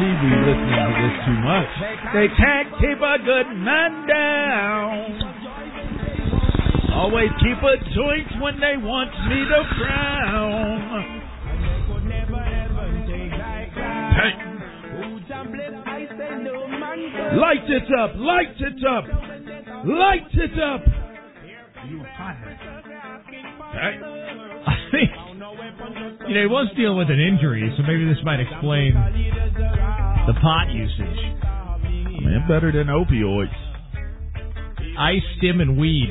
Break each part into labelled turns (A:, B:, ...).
A: be listening to this too much. They can't keep a good man down. Always keep a joint when they want me to frown. Hey. Light it up, light it up, light it up. You hothead. Hey.
B: I think, he was dealing with an injury, so maybe this might explain the pot usage.
A: Man, better than opioids.
B: Ice, stim, and weed.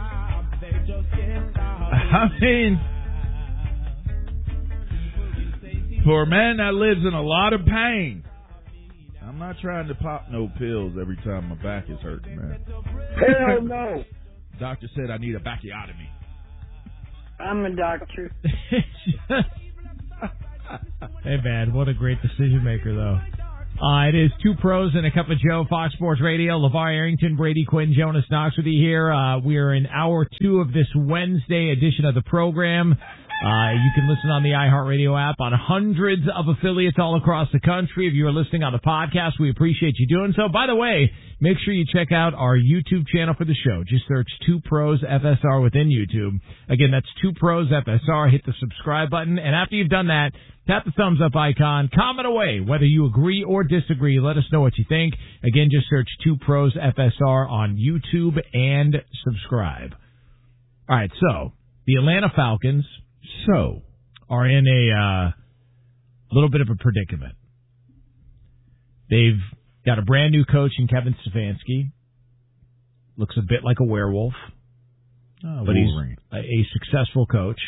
A: I mean, for a man that lives in a lot of pain, I'm not trying to pop no pills every time my back is hurting, man.
C: Hell no.
A: Doctor said I need a backiotomy.
C: I'm a doctor.
B: Hey, man, what a great decision maker, though. It is Two Pros and a Cup of Joe, Fox Sports Radio. LeVar Arrington, Brady Quinn, Jonas Knox with you here. We are in hour 2 of this Wednesday edition of the program. You can listen on the iHeartRadio app on hundreds of affiliates all across the country. If you are listening on the podcast, we appreciate you doing so. By the way, make sure you check out our YouTube channel for the show. Just search Two Pros FSR within YouTube. Again, that's Two Pros FSR. Hit the subscribe button. And after you've done that, tap the thumbs up icon. Comment away. Whether you agree or disagree, let us know what you think. Again, just search Two Pros FSR on YouTube and subscribe. All right, so the Atlanta Falcons are in a little bit of a predicament. They've got a brand new coach in Kevin Stefanski. Looks a bit like a werewolf, but he's a successful coach.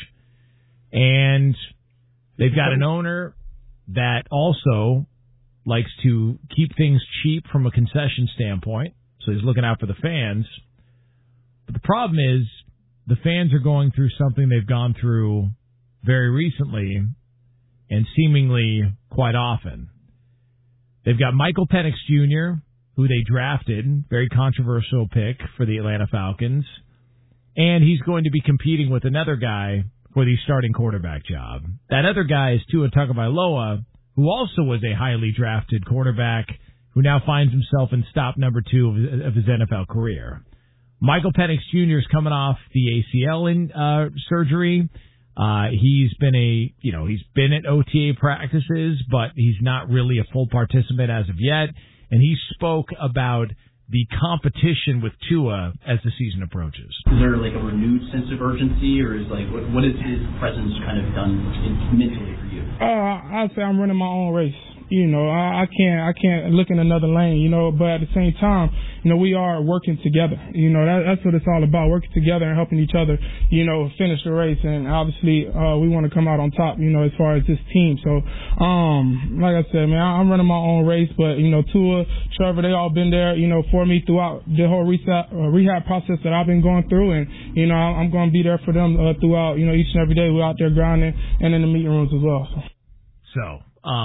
B: And they've got an owner that also likes to keep things cheap from a concession standpoint, so he's looking out for the fans. But the problem is the fans are going through something they've gone through very recently and seemingly quite often. They've got Michael Penix Jr., who they drafted, very controversial pick for the Atlanta Falcons, and he's going to be competing with another guy for the starting quarterback job. That other guy is Tua Tagovailoa, who also was a highly drafted quarterback who now finds himself in stop number 2 of his NFL career. Michael Penix Jr. is coming off the ACL surgery. He's been at OTA practices, but he's not really a full participant as of yet. And he spoke about the competition with Tua as the season approaches.
D: Is there like a renewed sense of urgency, or is what has his presence kind of done mentally for you?
E: I'd say I'm running my own race. I can't look in another lane, but at the same time, we are working together. That's what it's all about, working together and helping each other, finish the race. And obviously, we want to come out on top, as far as this team. So, like I said, man, I'm running my own race, but, Tua, Trevor, they all been there, for me throughout the whole rehab process that I've been going through. And, I'm going to be there for them throughout, each and every day. We're out there grinding and in the meeting rooms as well.
B: So,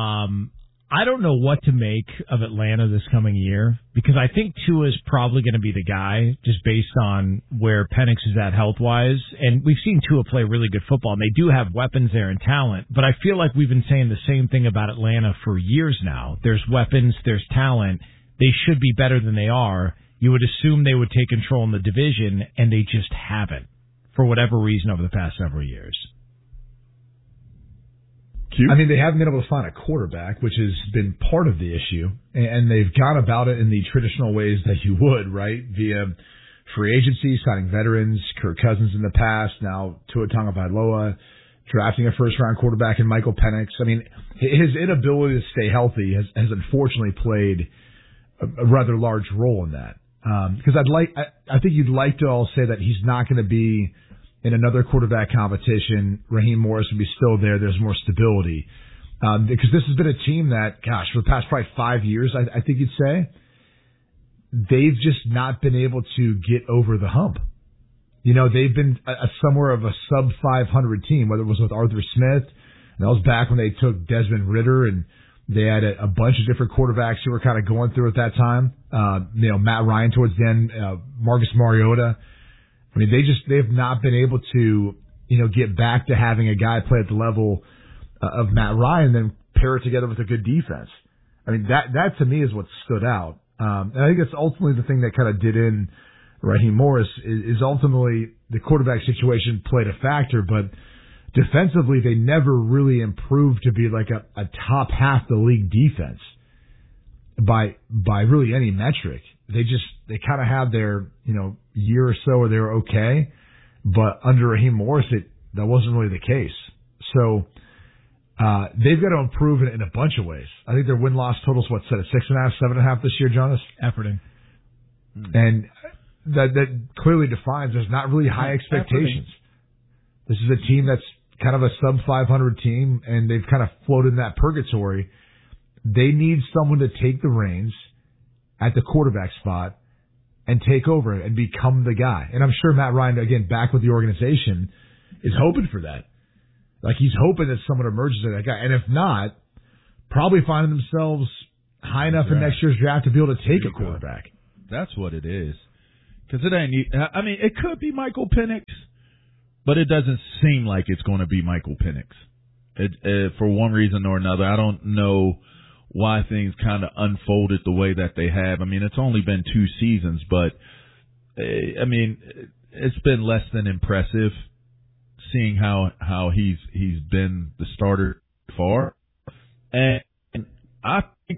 B: I don't know what to make of Atlanta this coming year, because I think Tua is probably going to be the guy just based on where Penix is at health-wise. And we've seen Tua play really good football, and they do have weapons there and talent. But I feel like we've been saying the same thing about Atlanta for years now. There's weapons, there's talent. They should be better than they are. You would assume they would take control in the division, and they just haven't for whatever reason over the past several years.
F: I mean, they haven't been able to find a quarterback, which has been part of the issue, and they've gone about it in the traditional ways that you would, right? Via free agency, signing veterans, Kirk Cousins in the past, now Tua Tagovailoa, drafting a first-round quarterback in Michael Penix. I mean, his inability to stay healthy has unfortunately played a rather large role in that. Because I think you'd like to all say that he's not going to be in another quarterback competition. Raheem Morris would be still there. There's more stability. Because this has been a team that, gosh, for the past probably 5 years, I think you'd say, they've just not been able to get over the hump. They've been somewhere of a sub-500 team, whether it was with Arthur Smith, and that was back when they took Desmond Ridder, and they had a bunch of different quarterbacks who were kind of going through at that time. Matt Ryan towards the end, Marcus Mariota. I mean, they've not been able to, get back to having a guy play at the level of Matt Ryan, then pair it together with a good defense. I mean, that to me is what stood out. And I think that's ultimately the thing that kind of did in Raheem Morris is ultimately the quarterback situation played a factor, but defensively they never really improved to be like a top half the league defense by really any metric. They kind of had their, year or so where they were okay, but under Raheem Morris, that wasn't really the case. So, they've got to improve in a bunch of ways. I think their win-loss total's set at 6.5, 7.5 this year, Jonas?
B: Efforting.
F: And that clearly defines there's not really high expectations. This is a team that's kind of a sub-500 team, and they've kind of floated in that purgatory. They need someone to take the reins at the quarterback spot and take over and become the guy. And I'm sure Matt Ryan, again, back with the organization, is hoping for that. Like, he's hoping that someone emerges as that guy. And if not, probably finding themselves high enough in next year's draft to be able to take a quarterback.
A: That's what it is. Because it could be Michael Penix, but it doesn't seem like it's going to be Michael Penix. For one reason or another, I don't know why things kind of unfolded the way that they have. I mean, it's only been 2 seasons, but, it's been less than impressive seeing how he's been the starter far. And I think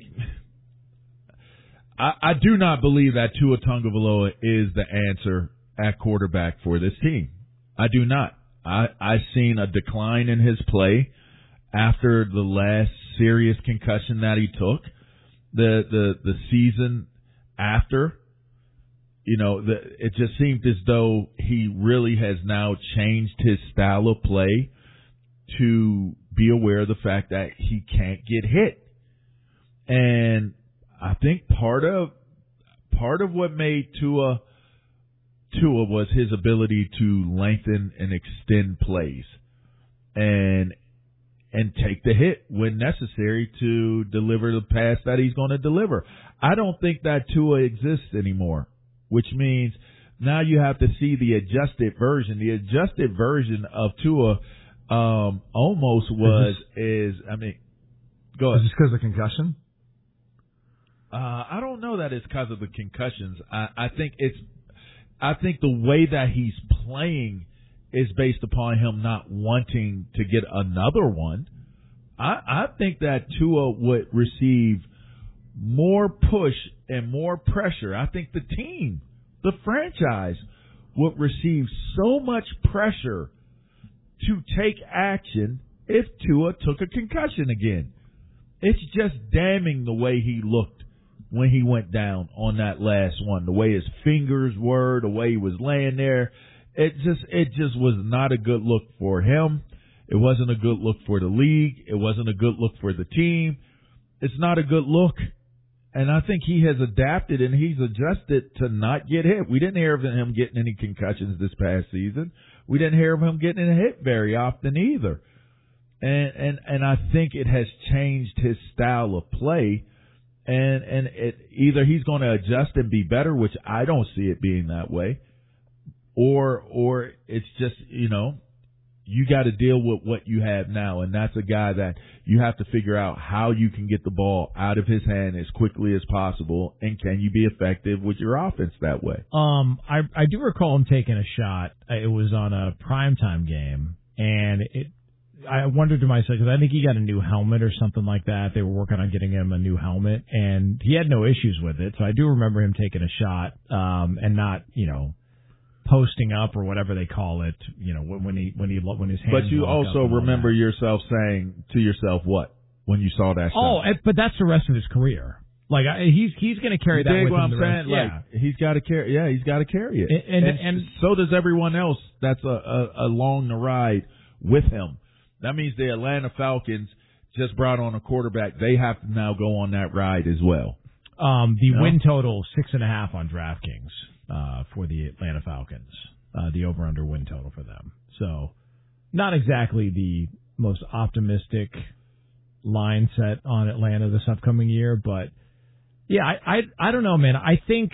A: I do not believe that Tua Tagovailoa is the answer at quarterback for this team. I do not. I've seen a decline in his play after the last serious concussion that he took. The season after, it just seemed as though he really has now changed his style of play to be aware of the fact that he can't get hit. And I think part of what made Tua was his ability to lengthen and extend plays and take the hit when necessary to deliver the pass that he's going to deliver. I don't think that Tua exists anymore, which means now you have to see the adjusted version. The adjusted version of Tua almost go ahead.
F: Is this because of concussion?
A: I don't know that it's because of the concussions. I think the way that he's playing is based upon him not wanting to get another one. I think that Tua would receive more push and more pressure. I think the team, the franchise, would receive so much pressure to take action if Tua took a concussion again. It's just damning the way he looked when he went down on that last one, the way his fingers were, the way he was laying there. It just was not a good look for him. It wasn't a good look for the league. It wasn't a good look for the team. It's not a good look. And I think he has adapted and he's adjusted to not get hit. We didn't hear of him getting any concussions this past season. We didn't hear of him getting hit very often either. And I think it has changed his style of play. And either he's going to adjust and be better, which I don't see it being that way, or it's just, you got to deal with what you have now, and that's a guy that you have to figure out how you can get the ball out of his hand as quickly as possible, and can you be effective with your offense that way?
B: I do recall him taking a shot. It was on a primetime game, and I wondered to myself, because I think he got a new helmet or something like that. They were working on getting him a new helmet, and he had no issues with it. So I do remember him taking a shot and not, posting up or whatever they call it, when his hands.
A: But you also remember yourself saying to yourself what when you saw that shot?
B: Oh, but that's the rest of his career. Like he's going to carry that with him the rest.
A: Yeah, he's got to carry. Yeah, he's got to carry it, and so does everyone else that's along the ride with him. That means the Atlanta Falcons just brought on a quarterback. They have to now go on that ride as well.
B: The win total 6.5 on DraftKings for the Atlanta Falcons. The over/under win total for them. So not exactly the most optimistic line set on Atlanta this upcoming year, but yeah, I don't know, man. I think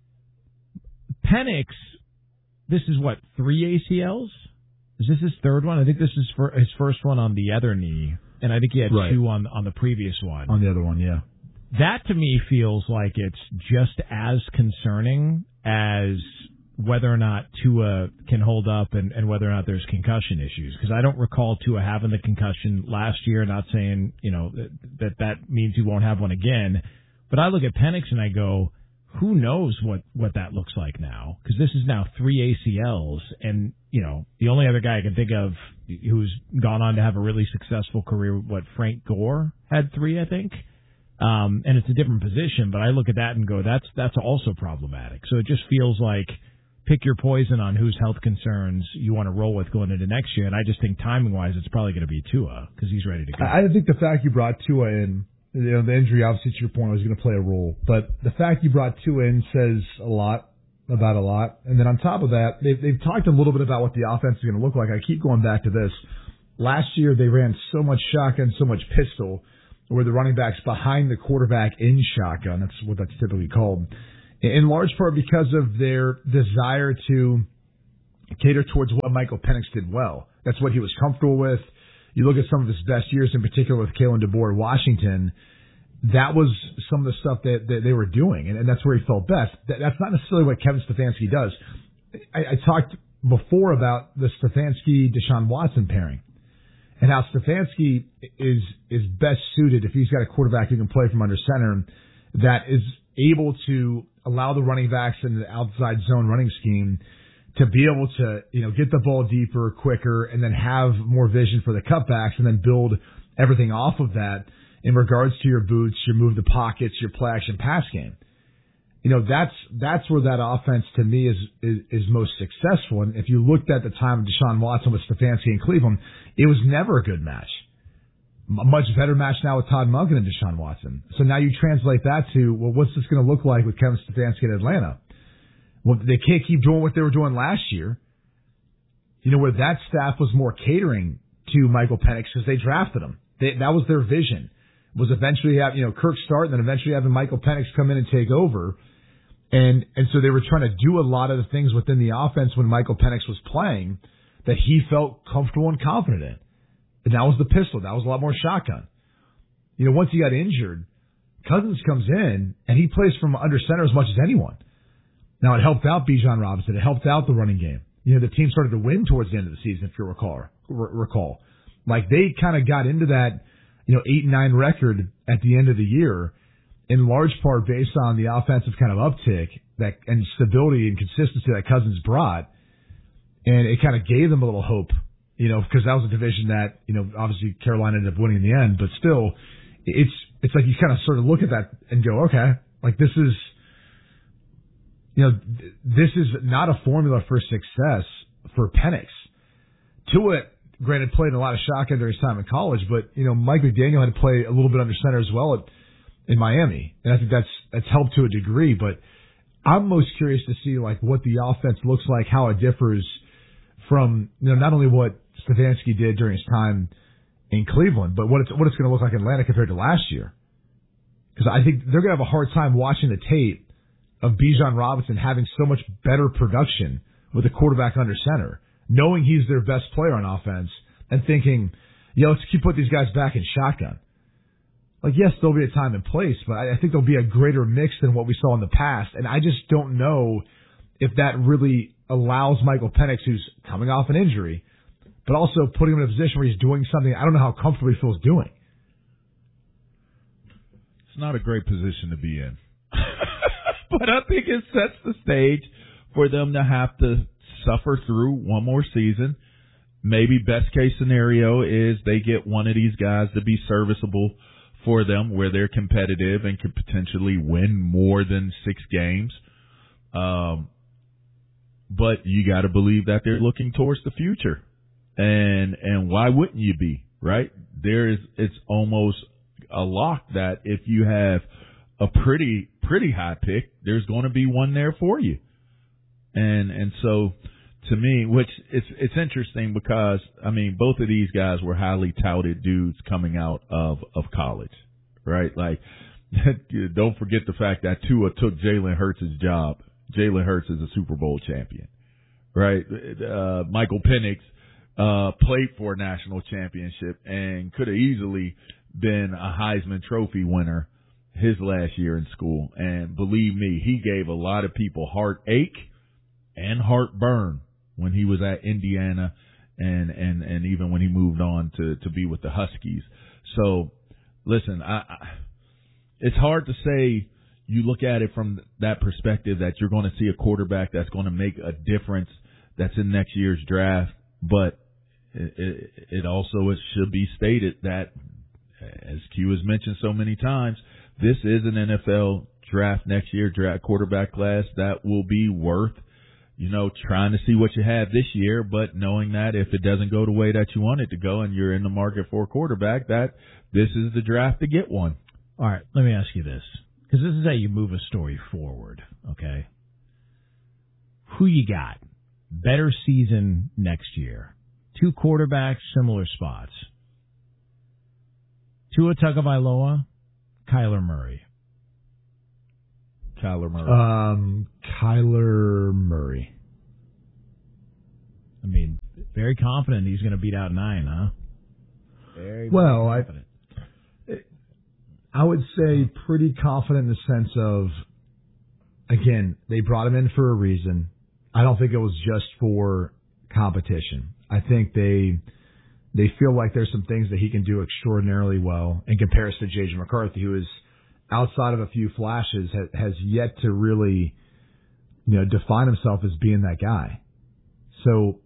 B: Penix. This is what, 3 ACLs? Is this his third one? I think this is for his first one on the other knee, and I think he had 2 on the previous one.
F: On the other one, yeah.
B: That to me feels like it's just as concerning as whether or not Tua can hold up and whether or not there's concussion issues. Because I don't recall Tua having the concussion last year, not saying, that means he won't have one again. But I look at Penix and I go, who knows what that looks like now? Because this is now 3 ACLs. And, the only other guy I can think of who's gone on to have a really successful career, Frank Gore had 3, I think. And it's a different position, but I look at that and go, that's also problematic. So it just feels like pick your poison on whose health concerns you want to roll with going into next year. And I just think timing-wise, it's probably going to be Tua because he's ready to go.
F: I think the fact you brought Tua in, the injury, obviously, to your point, was going to play a role. But the fact you brought Tua in says a lot about a lot. And then on top of that, they've talked a little bit about what the offense is going to look like. I keep going back to this. Last year, they ran so much shotgun, so much pistol, where the running back's behind the quarterback in shotgun. That's what that's typically called. In large part because of their desire to cater towards what Michael Penix did well. That's what he was comfortable with. You look at some of his best years, in particular with Kalen DeBoer at Washington, that was some of the stuff that they were doing, and that's where he felt best. That's not necessarily what Kevin Stefanski does. I talked before about the Stefanski-Deshaun Watson pairing and how Stefanski is best suited if he's got a quarterback who can play from under center that is able to allow the running backs in the outside zone running scheme to be able to, get the ball deeper, quicker, and then have more vision for the cutbacks and then build everything off of that in regards to your boots, your move the pockets, your play action pass game. That's where that offense to me is most successful. And if you looked at the time of Deshaun Watson with Stefanski in Cleveland, it was never a good match. A much better match now with Todd Monken and Deshaun Watson. So now you translate that to, well, what's this going to look like with Kevin Stefanski in Atlanta? Well, they can't keep doing what they were doing last year, where that staff was more catering to Michael Penix because they drafted him. That was their vision, was eventually have, Kirk start and then eventually having Michael Penix come in and take over. And so they were trying to do a lot of the things within the offense when Michael Penix was playing that he felt comfortable and confident in. And that was the pistol. That was a lot more shotgun. Once he got injured, Cousins comes in and he plays from under center as much as anyone. Now, it helped out Bijan Robinson. It helped out the running game. The team started to win towards the end of the season, if you recall. Like, they kind of got into that, 8-9 record at the end of the year, in large part based on the offensive kind of uptick and stability and consistency that Cousins brought. And it kind of gave them a little hope, because that was a division that, obviously Carolina ended up winning in the end. But still, it's like you kind of sort of look at that and go, okay, like this is not a formula for success for Penix. Tua, granted, played a lot of shotgun during his time in college, but, Mike McDaniel had to play a little bit under center as well in Miami. And I think that's helped to a degree. But I'm most curious to see, like, what the offense looks like, how it differs from, not only what Stefanski did during his time in Cleveland, but what it's going to look like in Atlanta compared to last year. Because I think they're going to have a hard time watching the tape of Bijan Robinson having so much better production with a quarterback under center, knowing he's their best player on offense, and thinking, let's put these guys back in shotgun. Like, yes, there'll be a time and place, but I think there'll be a greater mix than what we saw in the past. And I just don't know if that really allows Michael Penix, who's coming off an injury, but also putting him in a position where he's doing something I don't know how comfortable he feels doing.
A: It's not a great position to be in. But I think it sets the stage for them to have to suffer through one more season. Maybe best case scenario is they get one of these guys to be serviceable for them where they're competitive and can potentially win more than 6 games. But you got to believe that they're looking towards the future. And why wouldn't you be, right? It's almost a lock that if you have a pretty high pick, there's going to be one there for you. And so to me, which it's interesting because, I mean, both of these guys were highly touted dudes coming out of college, right? Like, don't forget the fact that Tua took Jalen Hurts' job. Jalen Hurts is a Super Bowl champion, right? Michael Penix played for a national championship and could have easily been a Heisman Trophy winner his last year in school, and believe me, he gave a lot of people heartache and heartburn when he was at Indiana, and even when he moved on to be with the Huskies. So, listen, it's hard to say. You look at it from that perspective that you're going to see a quarterback that's going to make a difference that's in next year's draft, but it also should be stated that, as Q has mentioned so many times, this is an NFL draft next year, draft quarterback class that will be worth, trying to see what you have this year, but knowing that if it doesn't go the way that you want it to go and you're in the market for a quarterback, that this is the draft to get one.
B: All right, let me ask you this, because this is how you move a story forward, okay? Who you got? Better season next year. 2 quarterbacks, similar spots. Tua Tagovailoa, Kyler Murray.
A: Kyler Murray.
F: Kyler Murray.
B: I mean, very confident he's going to beat out 9, huh? Very confident.
F: I would say pretty confident in the sense of, again, they brought him in for a reason. I don't think it was just for competition. I think they feel like there's some things that he can do extraordinarily well in comparison to J.J. McCarthy, who is, outside of a few flashes, has yet to really, define himself as being that guy. So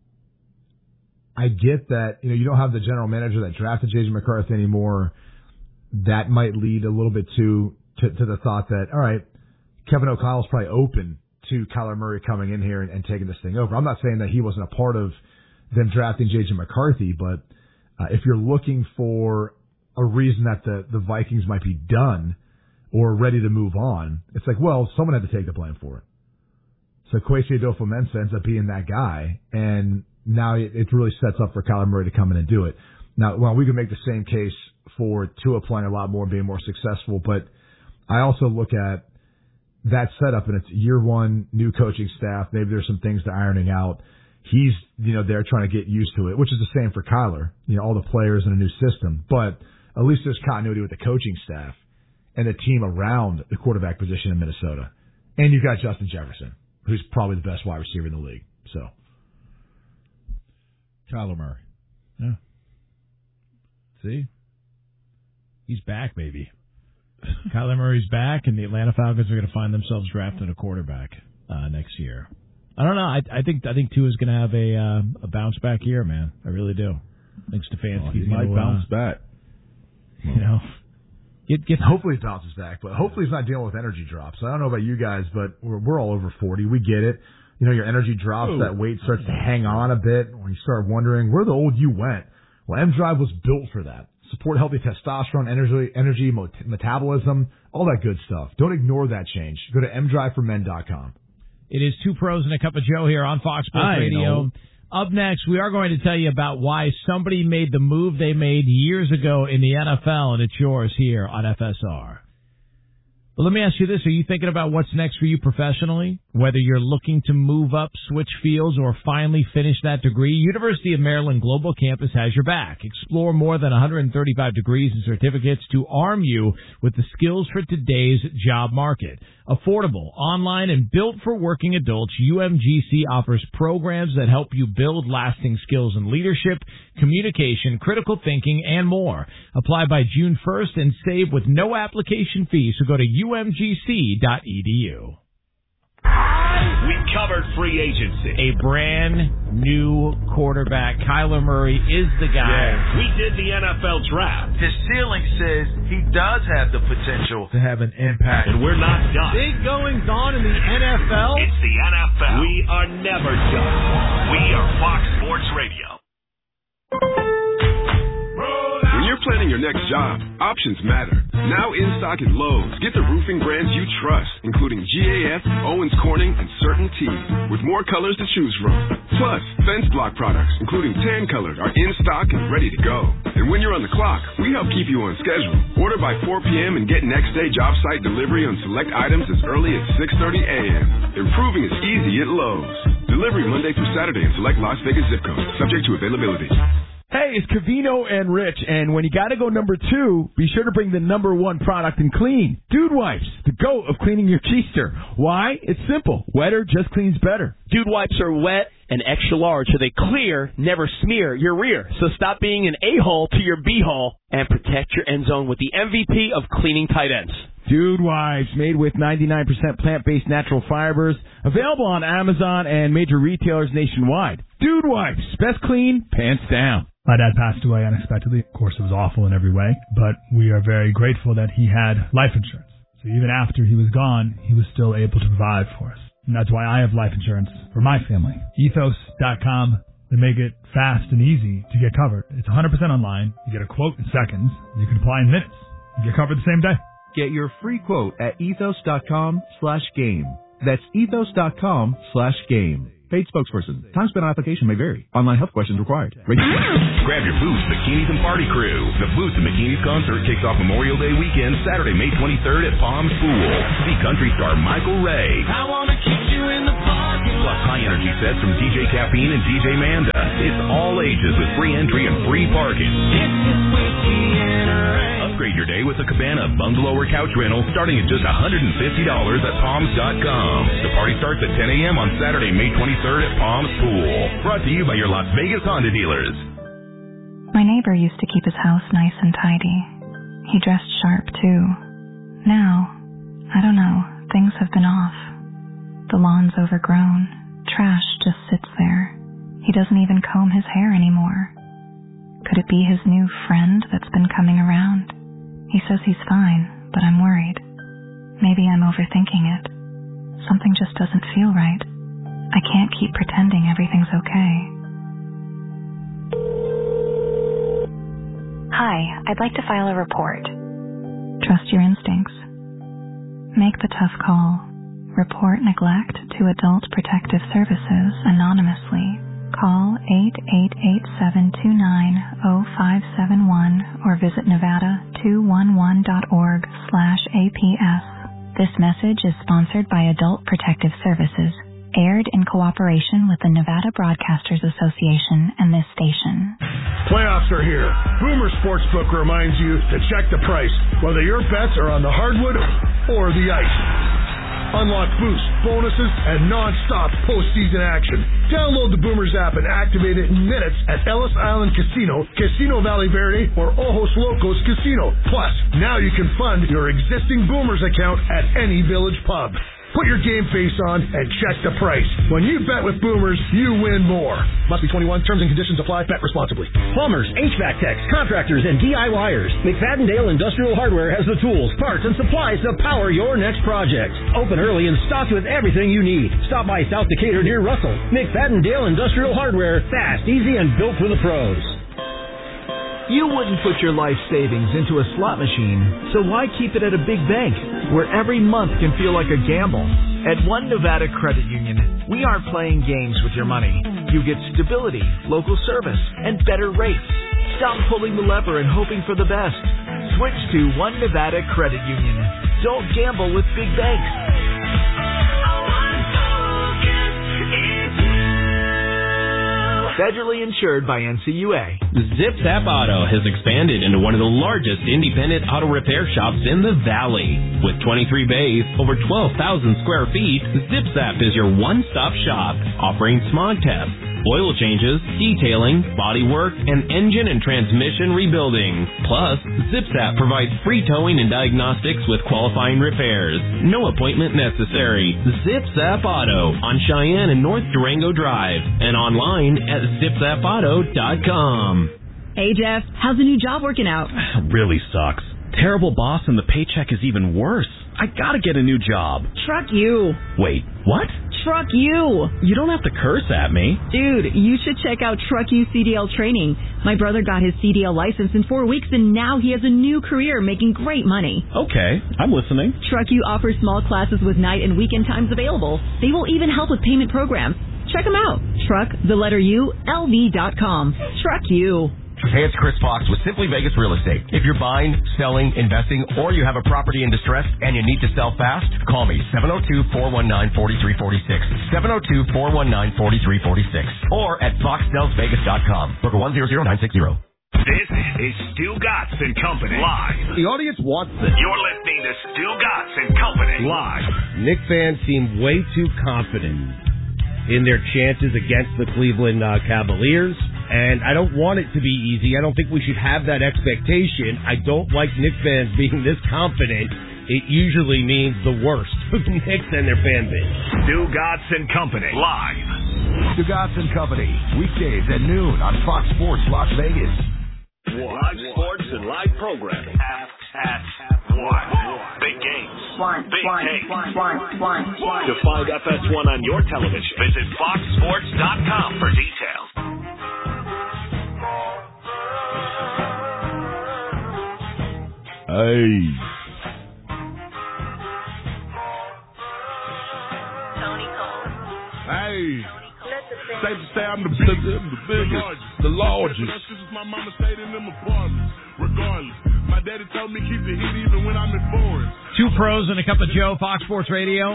F: I get that, you don't have the general manager that drafted J.J. McCarthy anymore. That might lead a little bit to the thought that, all right, Kevin O'Connell's probably open to Kyler Murray coming in here and taking this thing over. I'm not saying that he wasn't a part of them drafting J.J. McCarthy, but if you're looking for a reason that the Vikings might be done or ready to move on, it's like, well, someone had to take the blame for it. So Kwesi Adofo-Mensah ends up being that guy, and now it really sets up for Kyler Murray to come in and do it. Now, well, we can make the same case for Tua playing a lot more and being more successful, but I also look at that setup, and it's year one, new coaching staff. Maybe there's some things to ironing out. He's, there trying to get used to it, which is the same for Kyler, all the players in a new system. But at least there's continuity with the coaching staff and the team around the quarterback position in Minnesota. And you've got Justin Jefferson, who's probably the best wide receiver in the league. So,
A: Kyler Murray.
B: Yeah. See? He's back, baby. Kyler Murray's back, and the Atlanta Falcons are going to find themselves drafting a quarterback next year. I don't know. I think Tua's going to have a bounce back year, man. I really do. I think Stefanski's
A: he might bounce back.
F: Hopefully he bounces back, but hopefully he's not dealing with energy drops. I don't know about you guys, but we're all over 40. We get it. Your energy drops, that weight starts to hang on a bit when you start wondering where the old you went. Well, M-Drive was built for that. Support healthy testosterone, energy, metabolism, all that good stuff. Don't ignore that change. Go to mdriveformen.com.
B: It is 2 Pros and a Cup of Joe here on Fox Sports Radio. Up next, we are going to tell you about why somebody made the move they made years ago in the NFL, and it's yours here on FSR. But let me ask you this. Are you thinking about what's next for you professionally? Whether you're looking to move up, switch fields, or finally finish that degree, University of Maryland Global Campus has your back. Explore more than 135 degrees and certificates to arm you with the skills for today's job market. Affordable, online, and built for working adults, UMGC offers programs that help you build lasting skills in leadership, communication, critical thinking, and more. Apply by June 1st and save with no application fee, so go to umgc.edu.
G: We covered free agency.
B: A brand new quarterback. Kyler Murray is the guy.
G: Yeah. We did the NFL draft.
H: His ceiling says he does have the potential
A: to have an impact.
G: And we're not done.
I: Big goings on in the NFL.
G: It's the NFL. We are never done. We are Fox Sports Radio.
J: When you're planning your next job, options matter. Now in stock at Lowe's, get the roofing brands you trust, including GAF, Owens Corning, and CertainTeed, with more colors to choose from. Plus, fence block products, including tan colored, are in stock and ready to go. And when you're on the clock, we help keep you on schedule. Order by 4 p.m. and get next day job site delivery on select items as early as 6:30 a.m. Improving is easy at Lowe's. Delivery Monday through Saturday in select Las Vegas zip codes, subject to availability.
K: Hey, it's Covino and Rich, and when you gotta go number 2, be sure to bring the number 1 product in clean. Dude Wipes, the GOAT of cleaning your keister. Why? It's simple. Wetter just cleans better.
L: Dude Wipes are wet and extra large, so they clear, never smear your rear. So stop being an a-hole to your b-hole and protect your end zone with the MVP of cleaning tight ends.
K: Dude Wipes, made with 99% plant-based natural fibers, available on Amazon and major retailers nationwide. Dude Wipes, best clean, pants down.
M: My dad passed away unexpectedly. Of course, it was awful in every way, but we are very grateful that he had life insurance. So even after he was gone, he was still able to provide for us. And that's why I have life insurance for my family. Ethos.com. They make it fast and easy to get covered. It's 100% online. You get a quote in seconds. You can apply in minutes. You get covered the same day.
N: Get your free quote at ethos.com/game. That's ethos.com/game. Paid spokesperson. Time spent on application may vary. Online health questions required.
O: Grab your Boots, Bikinis, and Party Crew. The Boots and Bikinis concert kicks off Memorial Day weekend, Saturday, May 23rd at Palms Pool. See country star Michael Ray.
P: I want to keep you in the parking lot.
O: Plus high-energy sets from DJ Caffeine and DJ Manda. It's all ages with free entry and free parking. Upgrade your day with a Cabana bungalow or couch rental starting at just $150 at Palms.com. The party starts at 10 a.m. on Saturday, May 23rd at Palms Pool. Brought to you by your Las Vegas Honda dealers.
Q: My neighbor used to keep his house nice and tidy. He dressed sharp, too. Now, I don't know, things have been off. The lawn's overgrown. Trash just sits there. He doesn't even comb his hair anymore. Could it be his new friend that's been coming around? He says he's fine, but I'm worried. Maybe I'm overthinking it. Something just doesn't feel right. I can't keep pretending everything's okay. Hi, I'd like to file a report. Trust your instincts. Make the tough call. Report neglect to Adult Protective Services anonymously. Call 888-729-0571 or visit nevada211.org/APS. This message is sponsored by Adult Protective Services, aired in cooperation with the Nevada Broadcasters Association and this station.
R: Playoffs are here. Boomer Sportsbook reminds you to check the price, whether your bets are on the hardwood or the ice. Unlock boosts, bonuses, and non-stop postseason action. Download the Boomers app and activate it in minutes at Ellis Island Casino, Casino Valley Verde, or Ojos Locos Casino. Plus, now you can fund your existing Boomers account at any Village pub. Put your game face on and check the price. When you bet with Boomers, you win more. Must be 21. Terms and conditions apply. Bet responsibly.
S: Plumbers, HVAC techs, contractors, and DIYers. McFadden-Dale Industrial Hardware has the tools, parts, and supplies to power your next project. Open early and stocked with everything you need. Stop by South Decatur near Russell. McFadden-Dale Industrial Hardware. Fast, easy, and built for the pros.
T: You wouldn't put your life savings into a slot machine, so why keep it at a big bank, where every month can feel like a gamble? At One Nevada Credit Union, we aren't playing games with your money. You get stability, local service, and better rates. Stop pulling the lever and hoping for the best. Switch to One Nevada Credit Union. Don't gamble with big banks. Federally insured by NCUA.
U: ZipZap Auto has expanded into one of the largest independent auto repair shops in the Valley. With 23 bays, over 12,000 square feet, ZipZap is your one-stop shop, offering smog tests, oil changes, detailing, bodywork, and engine and transmission rebuilding. Plus, ZipZap provides free towing and diagnostics with qualifying repairs. No appointment necessary. ZipZap Auto on Cheyenne and North Durango Drive and online at ZipZapAuto.com.
V: Hey, Jeff, how's the new job working out?
W: Really sucks. Terrible boss and the paycheck is even worse. I gotta get a new job.
V: Truck you.
W: Wait, what?
V: Truck you.
W: You don't have to curse at me.
V: Dude, you should check out Truck You CDL training. My brother got his CDL license in 4 weeks and now he has a new career making great money.
W: Okay, I'm listening.
V: Truck You offers small classes with night and weekend times available. They will even help with payment programs. Check them out. Truck, the letter U, LV.com. Truck You.
C: Hey, it's Chris Fox with Simply Vegas Real Estate. If you're buying, selling, investing, or you have a property in distress and you need to sell fast, call me 702-419-4346. 702-419-4346. Or at foxsellsvegas.com. Broker 100960.
G: This is Stu Gatz and Company live.
D: The audience wants this.
G: You're listening to Stu Gatz and Company live.
D: Knicks fans seem way too confident in their chances against the Cleveland Cavaliers, and I don't want it to be easy. I don't think we should have that expectation. I don't like Knicks fans being this confident. It usually means the worst for the Knicks and their fan base.
G: Stu Gatz and Company live.
E: Stu Gatz and Company, weekdays at noon on Fox Sports Las Vegas.
G: Live sports and live programming at 1. Big games. Big takes. To find FS1 on your television, visit foxsports.com for details.
A: Hey.
X: Hey. Safe to say I'm the biggest, the largest. This is my mama stayed in them apartments. Regardless, my daddy told me keep the heat even when I'm in forest.
B: Two pros and a cup of Joe, Fox Sports Radio.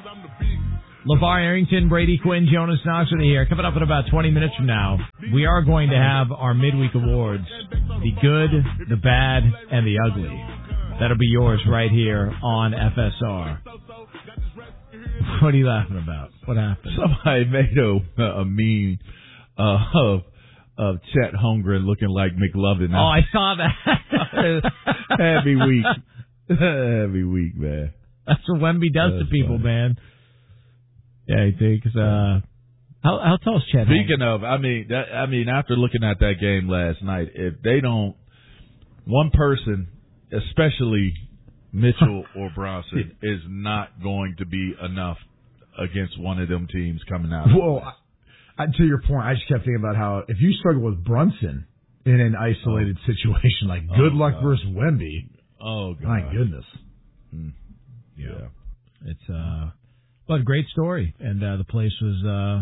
B: LeVar Arrington, Brady Quinn, Jonas Knox are here. Coming up in about 20 minutes from now, we are going to have our midweek awards, the good, the bad, and the ugly. That'll be yours right here on FSR. What are you laughing about? What happened?
A: Somebody made a meme of Chet Holmgren looking like McLovin.
B: Oh, I saw that.
A: Heavy week. Heavy week, man.
B: That's what Wemby does to people, funny. Man. Yeah, he thinks. How tall is Chet?
A: Speaking of, I mean, after looking at that game last night, if they don't, one person, especially Mitchell or Bronson, is not going to be enough against one of them teams coming out.
F: Well, to your point, I just kept thinking about how if you struggle with Brunson in an isolated situation, like good luck versus Wemby.
A: Oh, God.
F: My goodness.
A: Yeah.
B: It's but great story, and the place was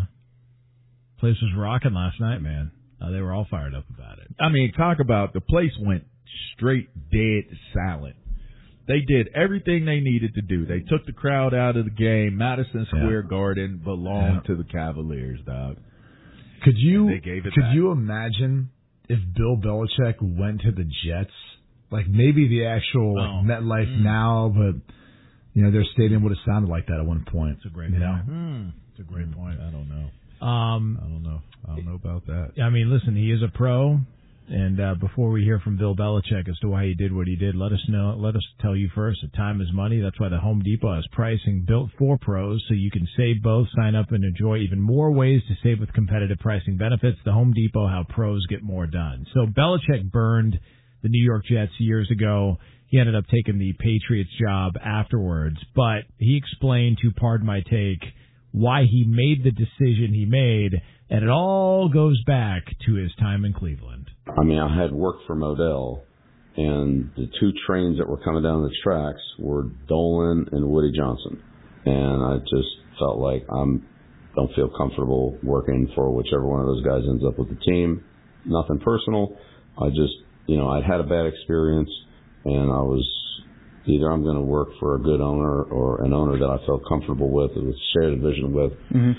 B: rocking last night, man. They were all fired up about it.
A: I mean, talk about the place went straight dead silent. They did everything they needed to do. They took the crowd out of the game. Madison Square Garden belonged to the Cavaliers, dog.
F: Could you
A: back.
F: imagine if Bill Belichick went to the Jets? Like maybe the actual MetLife now, but their stadium would have sounded like that at one point.
B: It's a great point.
A: It's a great point. I don't know.
B: I
A: don't know about that.
B: I mean, listen, he is a pro. And before we hear from Bill Belichick as to why he did what he did, let us know. Let us tell you first that time is money. That's why the Home Depot has pricing built for pros, so you can save both. Sign up and enjoy even more ways to save with competitive pricing benefits. The Home Depot, how pros get more done. So Belichick burned the New York Jets years ago. He ended up taking the Patriots job afterwards, but he explained, to pardon my take, why he made the decision he made, and it all goes back to his time in Cleveland.
Y: I mean, I had worked for Modell, and the two trains that were coming down the tracks were Dolan and Woody Johnson. And I just felt like I don't feel comfortable working for whichever one of those guys ends up with the team. Nothing personal. I just, I'd had a bad experience, and I was either I'm going to work for a good owner or an owner that I felt comfortable with, or share the vision with,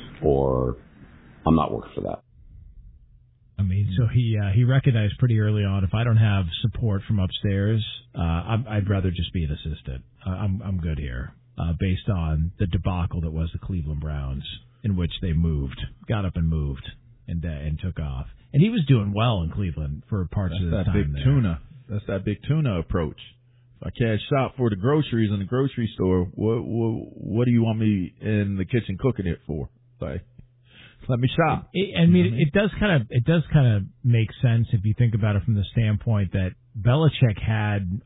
Y: or I'm not working for that.
B: I mean, so he recognized pretty early on, if I don't have support from upstairs, I'd rather just be an assistant. I'm good here, based on the debacle that was the Cleveland Browns, in which they got up and moved, and took off. And he was doing well in Cleveland for parts of the time.
A: That's that big tuna approach. If I can't shop for the groceries in the grocery store, what do you want me in the kitchen cooking it for? Like, let me shop.
B: It does kind of make sense if you think about it from the standpoint that Belichick had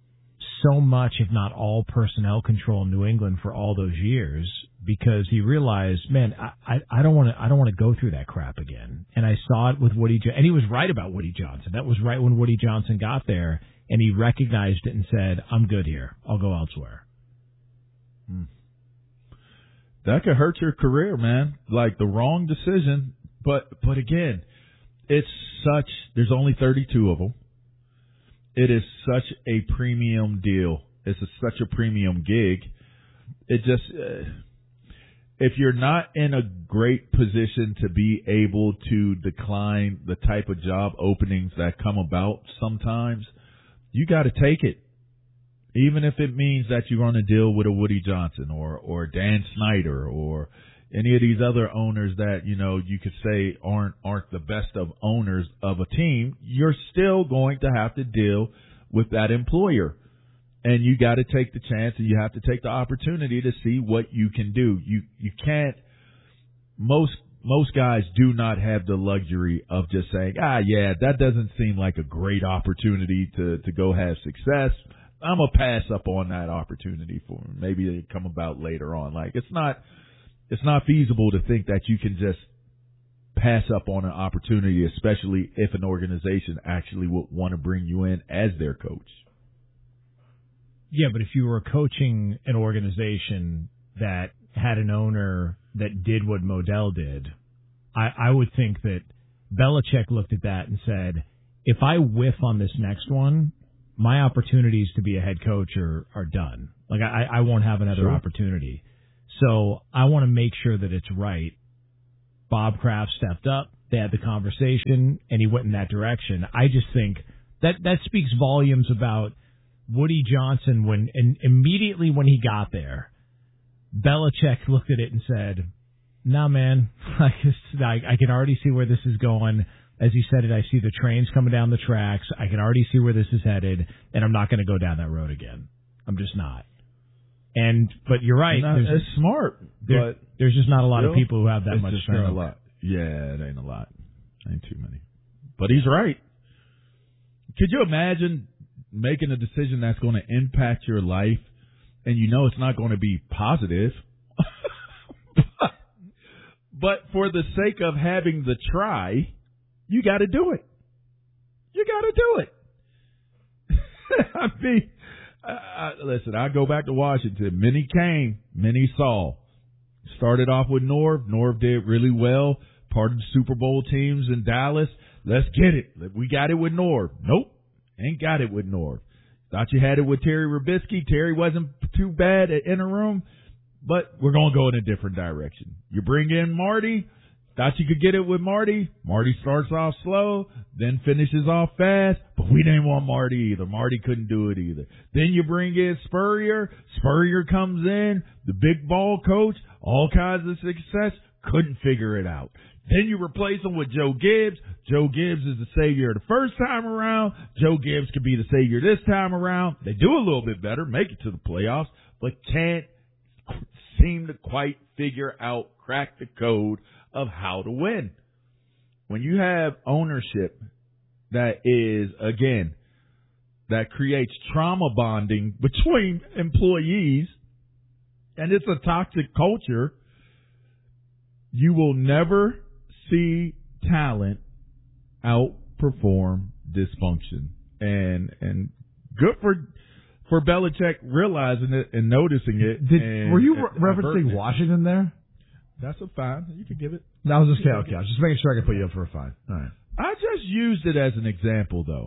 B: so much, if not all, personnel control in New England for all those years, because he realized, man, I don't want to go through that crap again. And I saw it with Woody, and he was right about Woody Johnson. That was right when Woody Johnson got there, and he recognized it and said, "I'm good here. I'll go elsewhere."
A: That could hurt your career, man. Like the wrong decision. But again, there's only 32 of them. It is such a premium deal. It's such a premium gig. It just, if you're not in a great position to be able to decline the type of job openings that come about sometimes, you got to take it. Even if it means that you're going to deal with a Woody Johnson or Dan Snyder or any of these other owners that, you could say aren't the best of owners of a team, you're still going to have to deal with that employer. And you got to take the chance, and you have to take the opportunity to see what you can do. You can't. Most guys do not have the luxury of just saying, yeah, that doesn't seem like a great opportunity to go have success. I'm gonna pass up on that opportunity for them. Maybe it come about later on. Like it's not feasible to think that you can just pass up on an opportunity, especially if an organization actually would want to bring you in as their coach.
B: Yeah, but if you were coaching an organization that had an owner that did what Modell did, I would think that Belichick looked at that and said, if I whiff on this next one, my opportunities to be a head coach are done. Like I won't have another opportunity. So I want to make sure that it's right. Bob Kraft stepped up. They had the conversation, and he went in that direction. I just think that speaks volumes about Woody Johnson and immediately when he got there, Belichick looked at it and said, nah, man, I can already see where this is going. As he said it, I see the trains coming down the tracks. I can already see where this is headed, and I'm not going to go down that road again. I'm just not. But you're right.
A: It's smart, but
B: there's just not a lot of people who have that much stroke.
A: Ain't a lot. Yeah, it ain't a lot. Ain't too many. But he's right. Could you imagine making a decision that's going to impact your life, and it's not going to be positive, but for the sake of having the try, you got to do it. You got to do it. I mean, listen, I go back to Washington. Many came, many saw. Started off with Norv. Norv did really well. Part of the Super Bowl teams in Dallas. Let's get it. We got it with Norv. Nope. Ain't got it with Norv. Thought you had it with Terry Rubisky. Terry wasn't too bad at interim, but we're going to go in a different direction. You bring in Marty. Thought you could get it with Marty. Marty starts off slow, then finishes off fast, but we didn't want Marty either. Marty couldn't do it either. Then you bring in Spurrier. Spurrier comes in, the big ball coach, all kinds of success, couldn't figure it out. Then you replace him with Joe Gibbs. Joe Gibbs is the savior the first time around. Joe Gibbs could be the savior this time around. They do a little bit better, make it to the playoffs, but can't seem to quite crack the code of how to win. When you have ownership that is, again, that creates trauma bonding between employees, and it's a toxic culture, you will never see talent outperform dysfunction. And good for Belichick realizing it and noticing it.
F: Were you referencing Washington there?
A: That's a fine. You can give it.
F: That was just okay. I was just making sure I could put you up for a fine. All right.
A: I just used it as an example, though.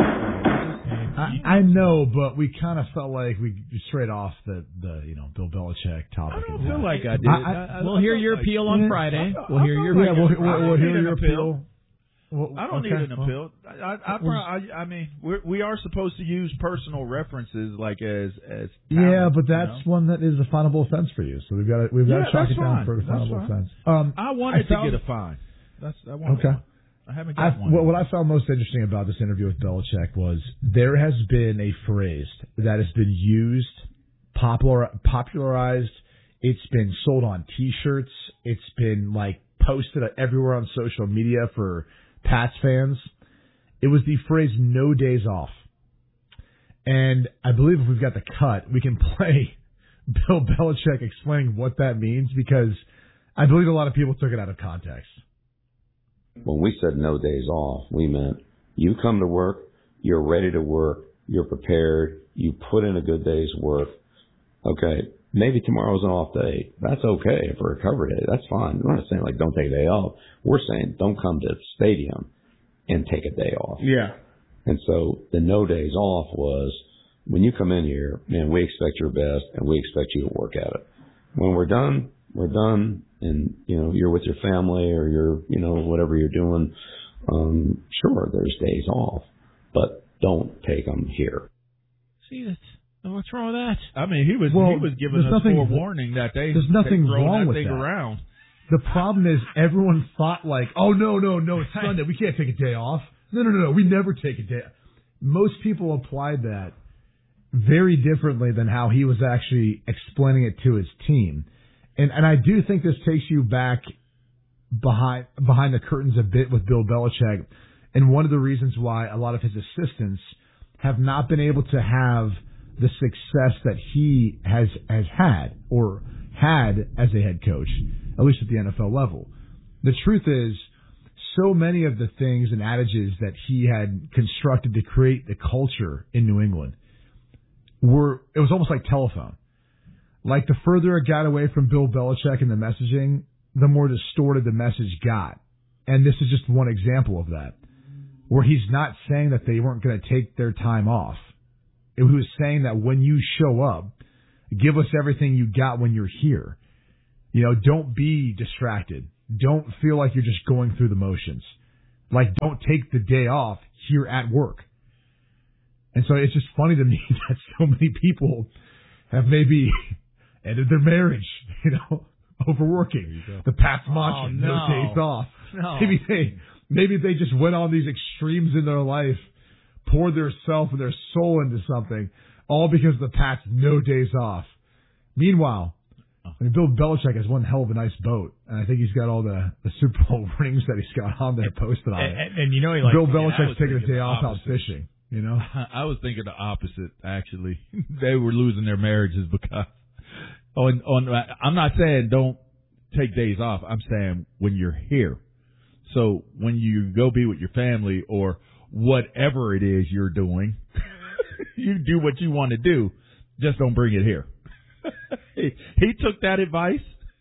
F: I know, but we kind of felt like we straight off the Bill Belichick topic.
A: I don't feel like I did.
B: We'll hear your appeal on Friday. We'll hear your
F: we'll hear your appeal.
A: I don't need an appeal. I mean, we are supposed to use personal references like as
F: yeah, but that's one that is a finable offense for you. So we've got to chalk it down for a finable offense.
A: I wanted to get a fine.
F: Okay.
A: I haven't got one.
F: What I found most interesting about this interview with Belichick was there has been a phrase that has been used, popularized. It's been sold on T-shirts. It's been posted everywhere on social media for Pats fans. It was the phrase "no days off," and I believe if we've got the cut, we can play Bill Belichick explaining what that means because I believe a lot of people took it out of context.
Y: When we said no days off, we meant you come to work, you're ready to work, you're prepared, you put in a good day's work. Okay, maybe tomorrow's an off day. That's okay for a recovery day. That's fine. We're not saying don't take a day off. We're saying don't come to the stadium and take a day off.
D: Yeah.
Y: And so the no days off was, when you come in here, man, we expect your best and we expect you to work at it. When we're done, and, you're with your family or you're, whatever you're doing, sure, there's days off, but don't take them here.
B: See, what's wrong with that?
A: I mean, he was giving us forewarning that
F: there's nothing wrong with that.
A: Around.
F: The problem is everyone thought like, oh, no, it's Sunday. We can't take a day off. No. We never take a day off. Most people applied that very differently than how he was actually explaining it to his team. And I do think this takes you back behind the curtains a bit with Bill Belichick, and one of the reasons why a lot of his assistants have not been able to have the success that he has had or had as a head coach, at least at the NFL level. The truth is, so many of the things and adages that he had constructed to create the culture in New England it was almost like telephone. Like, the further it got away from Bill Belichick and the messaging, the more distorted the message got. And this is just one example of that, where he's not saying that they weren't going to take their time off. He was saying that when you show up, give us everything you got when you're here. Don't be distracted. Don't feel like you're just going through the motions. Like, don't take the day off here at work. And so it's just funny to me that so many people have maybe ended their marriage, overworking. The Pat's mantra, no days off.
B: No.
F: Maybe they just went on these extremes in their life, poured their self and their soul into something, all because of the Pat's no days off. Meanwhile, Bill Belichick has one hell of a nice boat, and I think he's got all the Super Bowl rings that he's got on there posted on it.
B: And
F: Bill Belichick's taking a day off out fishing.
A: I was thinking the opposite, actually. They were losing their marriages because I'm not saying don't take days off. I'm saying when you're here. So when you go be with your family or whatever it is you're doing, you do what you want to do. Just don't bring it here. He took that advice.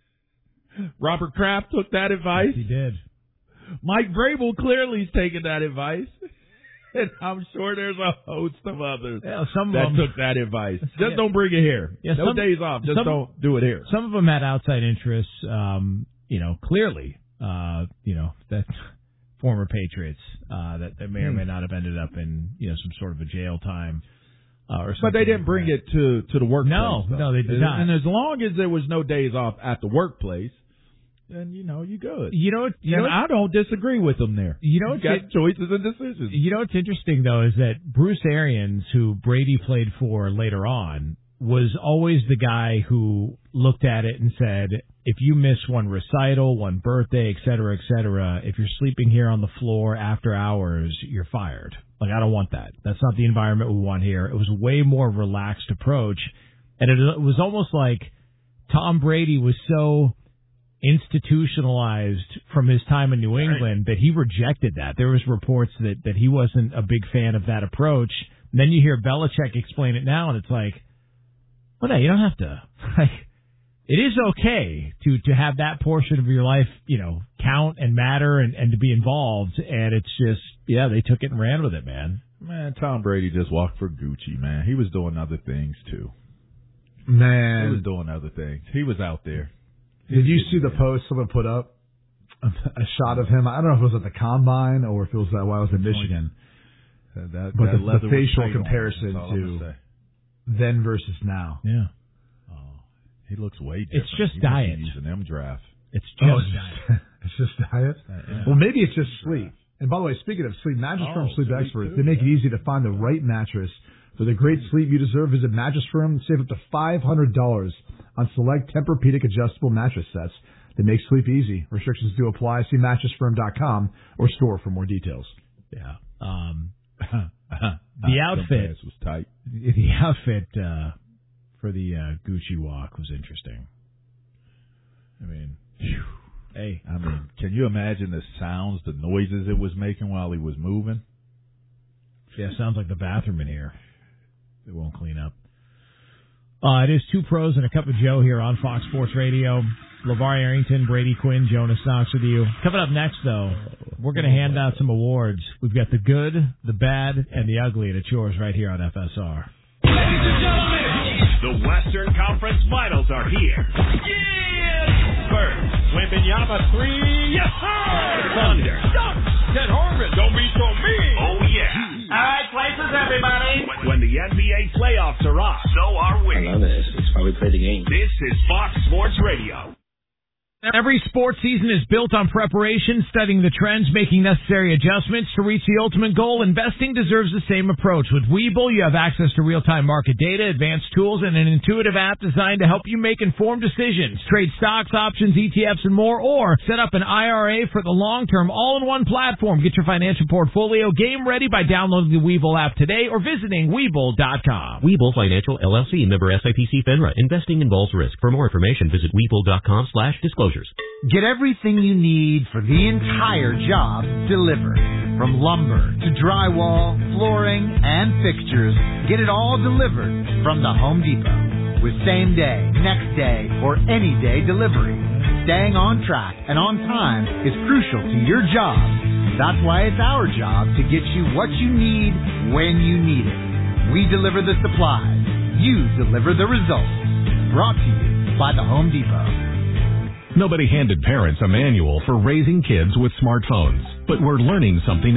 A: Robert Kraft took that advice.
B: Yes, he did.
A: Mike Vrabel clearly is taking that advice. And I'm sure there's a host of others that took that advice. Just don't bring it here. Yeah, no days off. Just don't do it here.
B: Some of them had outside interests, clearly, that former Patriots that may or may not have ended up in, some sort of a jail time. Or
A: but they didn't bring it to the workplace.
B: No, they did not.
A: And as long as there was no days off at the workplace, then you good. I don't disagree with them there. You got choices and decisions.
B: What's interesting though is that Bruce Arians, who Brady played for later on, was always the guy who looked at it and said, if you miss one recital, one birthday, et cetera, if you're sleeping here on the floor after hours, you're fired. Like, I don't want that. That's not the environment we want here. It was a way more relaxed approach. And it was almost like Tom Brady was so institutionalized from his time in New England that he rejected that. There was reports that he wasn't a big fan of that approach. And then you hear Belichick explain it now, and it's like, well, no, you don't have to. It is okay to have that portion of your life, count and matter and to be involved. And it's just, they took it and ran with it, man.
A: Man, Tom Brady just walked for Gucci, man. He was doing other things, too.
F: Man.
A: He was doing other things. He was out there.
F: Did you see the post someone put up? A shot of him. I don't know if it was at the Combine or if it was while I was in Michigan. But the facial comparison to then versus now.
B: Yeah.
A: He looks way different.
B: It's just diet.
A: He's an M draft.
B: It's just diet.
F: It's just diet? Yeah. Well, maybe it's just sleep. And by the way, speaking of sleep, Mattress Firm Sleep Experts, they make it easy to find the right mattress for the great sleep you deserve. Visit Mattress Firm and save up to $500 on select Tempur-Pedic adjustable mattress sets that make sleep easy. Restrictions do apply. See mattressfirm.com or store for more details.
B: Yeah. The outfit
A: was tight.
B: The outfit for the Gucci walk was interesting. I mean,
A: can you imagine the sounds, the noises it was making while he was moving?
B: Yeah, sounds like the bathroom in here. It won't clean up. It is Two Pros and a Cup of Joe here on Fox Sports Radio. LeVar Arrington, Brady Quinn, Jonas Knox with you. Coming up next, though, we're going to hand out some awards. We've got the good, the bad, and the ugly, and it's yours right here on FSR.
G: Ladies and gentlemen, the Western Conference Finals are here. Yeah! Spurs, Wembanyama 3, yes sir! Thunder, Ted Horman, don't be so mean. Oh yeah. All right, places everybody. When the NBA playoffs are on, so are we.
H: I love this. It's why we play the game.
G: This is Fox Sports Radio.
B: Every sports season is built on preparation, studying the trends, making necessary adjustments to reach the ultimate goal. Investing deserves the same approach. With Webull, you have access to real-time market data, advanced tools, and an intuitive app designed to help you make informed decisions. Trade stocks, options, ETFs, and more, or set up an IRA for the long term, all-in-one platform. Get your financial portfolio game ready by downloading the Webull app today or visiting Webull.com.
I: Webull Financial, LLC, member SIPC FINRA. Investing involves risk. For more information, visit Webull.com/disclosure.
J: Get everything you need for the entire job delivered. From lumber to drywall, flooring, and fixtures, get it all delivered from the Home Depot. With same day, next day, or any day delivery. Staying on track and on time is crucial to your job. That's why it's our job to get you what you need when you need it. We deliver the supplies. You deliver the results. Brought to you by the Home Depot.
K: Nobody handed parents a manual for raising kids with smartphones, but we're learning something